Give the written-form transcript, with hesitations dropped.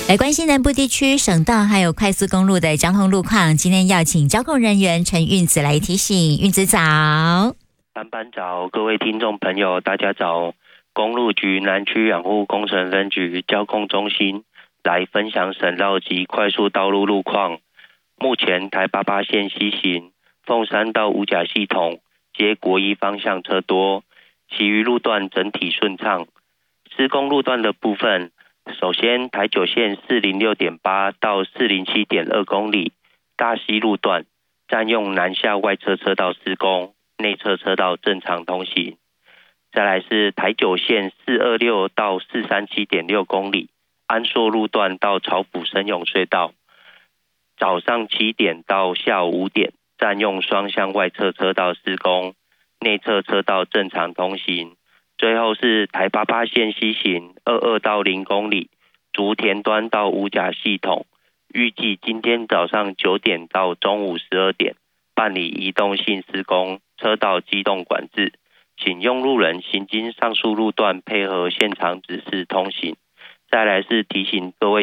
来关心南部地区省道还有快速公路的交通路况，今天要请交控人员陈运子来提醒。运子早。 班早，各位听众朋友大家早。公路局南区养护工程分局交控中心来分享省道及快速道路路况。目前台88线西行凤山到五甲系统皆国一方向车多，其余路段整体顺畅。施工路段的部分，首先台9线406.8到407.2公里大溪路段占用南下外侧车道施工，内侧车道正常通行。再来是台9线426到437.6公里安硕路段到朝埔深永隧道，早上7点到下午5点占用双向外侧车道施工，内侧车道正常通行。最后是台88线西行22到0公里竹田端到五甲系统，预计今天早上9点到中午12点办理移动性施工，车道机动管制，请用路人行经上述路段配合现场指示通行。再来是提醒各位